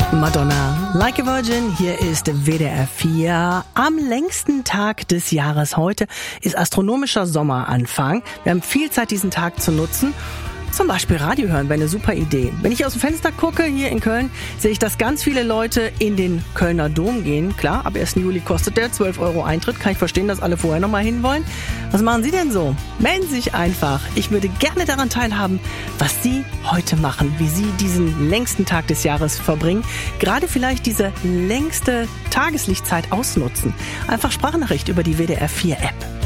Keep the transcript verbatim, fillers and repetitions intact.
Madonna, Like a Virgin, hier ist W D R vier. Am längsten Tag des Jahres heute ist astronomischer Sommeranfang. Wir haben viel Zeit, diesen Tag zu nutzen. Zum Beispiel Radio hören wäre eine super Idee. Wenn ich aus dem Fenster gucke, hier in Köln, sehe ich, dass ganz viele Leute in den Kölner Dom gehen. Klar, ab ersten Juli kostet der zwölf Euro Eintritt. Kann ich verstehen, dass alle vorher nochmal hinwollen. Was machen Sie denn so? Melden Sie sich einfach. Ich würde gerne daran teilhaben, was Sie heute machen, wie Sie diesen längsten Tag des Jahres verbringen. Gerade vielleicht diese längste Tageslichtzeit ausnutzen. Einfach Sprachnachricht über die W D R vier App.